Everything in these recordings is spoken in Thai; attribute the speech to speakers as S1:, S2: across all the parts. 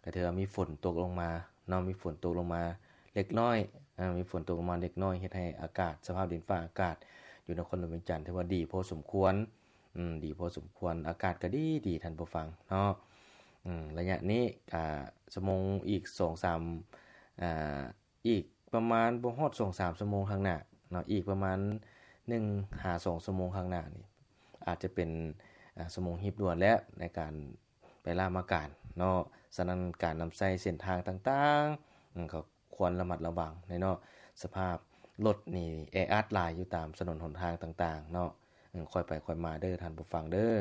S1: ก็ถือว่ามีฝนตกลงมาเนาะมีฝนตกลงมาเล็กน้อยมีฝนตกลงมาเล็กน้อยเฮ็ดให้อากาศสภาพดินฟ้าอากาศอยู่นครหลวงเวียงจันทน์ถือว่าดีพอสมควรดีพอสมควรอากาศก็ดีท่านผู้ฟังเนาะระยะนี้ชั่วโมงอีก 2-3อีกประมาณบ่ฮอด 2-3 ชั่วโมงข้างหน้าเนาะอีกประมาณ1-2 ชั่วโมงข้างหน้านี่อาจจะเป็นชั่วโมงฮีบด่วนแล้วในการไปล่ามอาการเนาะฉะนั้นการนำใช้เส้นทางต่างๆก็ควรระมัดระวังเนาะสภาพรถนี่แออัดหลายอยู่ตามถนนหนทางต่างๆเนาะค่อยไปค่อยมาเด้อท่านผู้ฟังเด้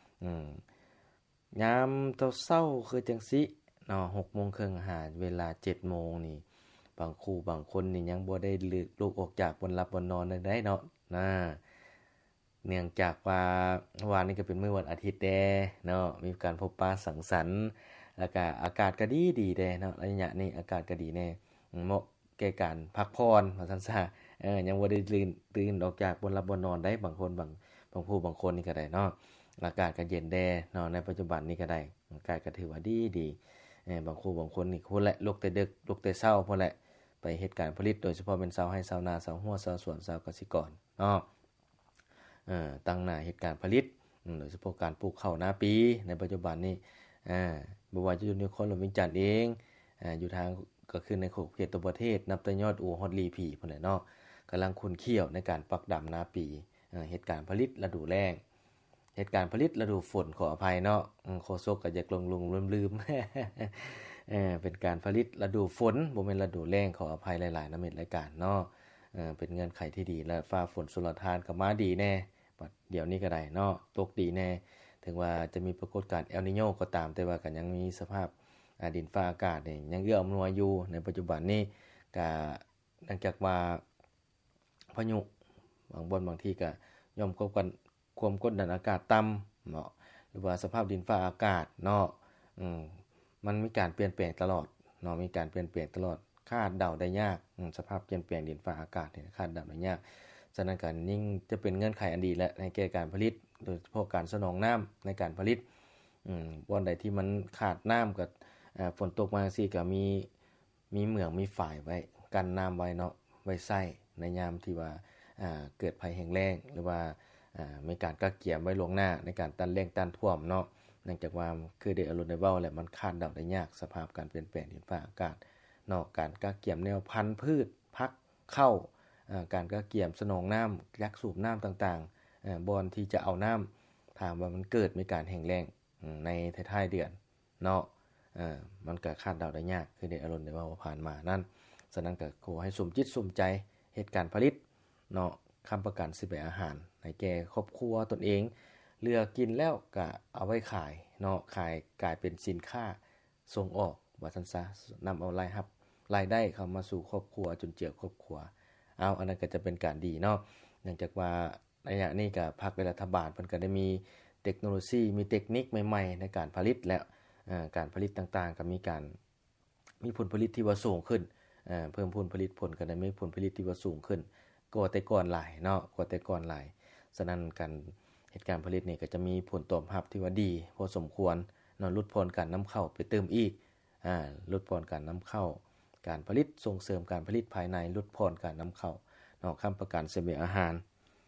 S1: อยามเช้าคือจังสิเนาะ 6:30 หาเวลา 7:00 นนี่บางคู่บางคนนี่ยังบ่ได้ลุกออกจากบนหลับบนนอนได้เนาะเนื่องจากว่าวันนี้ก็เป็นมื้อวันอาทิตย์แดเนาะมีการพบปะสังสรรค์แล้วก็อากาศก็ดีแดเนาะระยะนี้อากาศก็ดีแน่เหมาะแก่การพักผ่อนว่าซั่นซะยังบ่ได้ตื่นออกจากบนหลับบนนอนได้บางคนบางผู้บางคนนี่ก็ได้เนาะอากาศก็เย็นแดเนาะในปัจจุบันนี้ก็ได้อากาศก็ถือว่าดีบางคู่บางคนนี่พุ่นแหละลุกแต่ดึกลุกแต่เช้าพุ่นแหละไปเฮ็ดการผลิตโดยเฉพาะเป็นชาวไร่ชาวนาชาวหัวชาวสวนชาวเกษตรกรเนาะตั้งหน้าเฮ็ดการผลิตโดยเฉพาะการปลูกข้าวนาปีในปัจจุบันนี้บ่ว่าจะอยู่ในนครหลวงเวียงจันทน์เองอยู่ทางก็คือในเขตตัวประเทศนับแต่ยอดอู่ฮอดลีผีพุ่นแหละเนาะกำลังคุ้นเคี่ยวในการปักดำนาปีเฮ็ดการผลิตฤดูแล้งเหตุการณ์ผลิตฤดูฝนขออภัยเนาะโฆษกก็อยากลงลืมเป็นการผลิตฤดูฝนบ่แม่นฤดูแล้งขออภัยหลายๆนำเม็ดรายการเนาะเป็นเงื่อนไขที่ดีและฟ้าฝนสุรทานก็มาดีแน่บัดเดี๋ยวนี้ก็ได้เนาะตกดีแน่ถึงว่าจะมีปรากฏการณ์เอลนีโญก็ตามแต่ว่าก็ยังมีสภาพดินฟ้าอากาศนี่ยังเอื้ออำนวยอยู่ในปัจจุบันนี้ก็เนื่องจากว่าพายุบางบ่อนบางที่ก็ย่อมความกดดันอากาศต่ำเนาะหรือว่าสภาพดินฟ้าอากาศเนาะมันมีการเปลี่ยนแปลงตลอดเนาะมีการเปลี่ยนแปลงตลอดคาดเดาได้ยากสภาพเปลี่ยนแปลงดินฟ้าอากาศนี่คาดเดาได้ยากฉะนั้นการยิ่งจะเป็นเงื่อนไขอันดีและในแก่การผลิตโดยเฉพาะการสนองน้ำในการผลิตบ่อนใดที่มันขาดน้ำก็ฝนตกมาจังซี่ก็มีเหมืองมีฝายไว้กันน้ำไว้เนาะไว้ใช้ในยามที่ว่าเกิดภัยแห้งแล้งหรือว่ามีการกักเก็บไว้ล่วงหน้าในการต้านแล้งต้านท่วมเนาะเนื่องจากว่าคือได้อรุณได้เว้าแหละมันคาดเดาได้ยากสภาพการเปลี่ยนแปลงดินฟ้าอากาศเนาะการกักเก็บแนวพันธุ์พืชพักเข้าการกักเก็บสนองน้ำยักสูบน้ำต่างๆบ่อนที่จะเอาน้ำถามว่ามันเกิดมีการแห้งแล้งในท้ายๆเดือนเนาะมันก็คาดเดาได้ยากคือได้อรุณได้เว้าผ่านมานั่นฉะนั้นก็ขอให้สมจิตสมใจเฮ็ดการผลิตเนาะค้ำประกันสิเป็นอาหารให้แก่ครอบครัวตนเองเหลือกินแล้วก็เอาไว้ขายเนาะขายกลายเป็นสินค้าส่งออกว่าซั่นซะนำเอารายได้เข้ามาสู่ครอบครัวจนเจือครอบครัวอันนั้นก็จะเป็นการดีเนาะเนื่องจากว่าระยะนี้ก็ภาครัฐบาลเพิ่นก็ได้มีเทคโนโลยีมีเทคนิคใหม่ๆในการผลิตแล้วการผลิตต่างๆก็มีผลผลิตที่ว่าสูงขึ้นเพิ่มผลผลิตผลก็ได้มีผลผลิตที่ว่าสูงขึ้นกว่าแต่ก่อนหลายเนาะกว่าแต่ก่อนหลายฉะนั้นการเหตุการณ์ผลิตนี่ก็จะมีผลตอบรับที่ว่าดีพอสมควรเนาะลดพรการนำเข้าไปเติมอีกลดพรการนำเข้าการผลิตส่งเสริมการผลิตภายในลดพรการนำเข้าเนาะค้ำประกันเสบียงอาหาร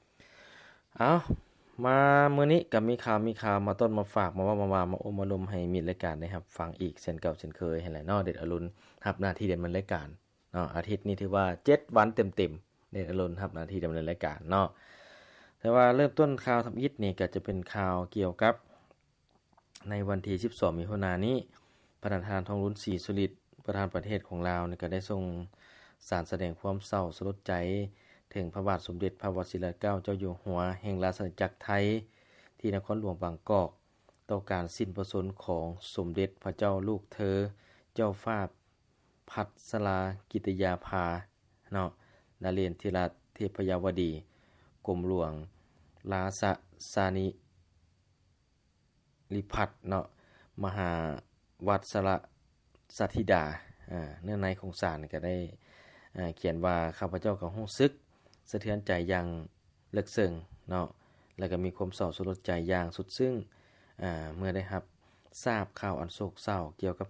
S1: มามื้อนี้ก็มีข่าวมาต้นมาฝากมาว่ามาอบรมให้มีรายการได้รับฟังอีกเช่นเก่าเช่นเคยให้แหละเนาะเด็ดอรุณรับหน้าที่เด่นมันรายการเนาะอาทิตย์นี้ถือว่า7วันเต็มๆเด็ดอรุณรับหน้าที่ดำเนินรายการเนาะแต่ว่าเริ่มต้นข่าวทำอิฐนี่ก็จะเป็นข่าวเกี่ยวกับในวันที่12มิถุนายนนี้ประธานทองลุ้นศรีสุริตประธานประเทศของลาวนี่ก็ได้ส่งสารแสดงความเศร้าสลดใจถึงพระบาทสมเด็จพระวชิรเกล้าเจ้าอยู่หัวแห่งราชอาณาจักรไทยที่นครหลวงบางกอกต่อการสิ้นพระชนม์ของสมเด็จพระเจ้าลูกเธอเจ้าฟ้าพัสรากิติยาภาเนาะนเรศธิราชเทพยวดีกรมหลวงราชสานิริพัฒน์เนาะมหาวัชรสัทธิดาเนื้อในของสารก็ได้เขียนว่าข้าพเจ้าก็รู้สึกสะเทือนใจอย่างลึกซึ้งเนาะแล้วก็มีความเศร้าสลดใจอย่างสุดซึ้งเมื่อได้รับทราบข่าวอันโศกเศร้าเกี่ยวกับ